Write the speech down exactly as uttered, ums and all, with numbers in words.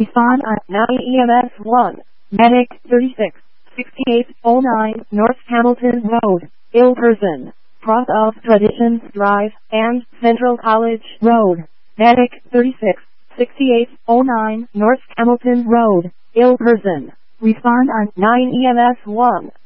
Respond on nine E M S one. Medic thirty-six sixty-eight oh nine North Hamilton Road, ill person. Cross of Traditions Drive and Central College Road. Medic thirty-six sixty-eight oh nine North Hamilton Road, ill person. Respond on nine E M S one.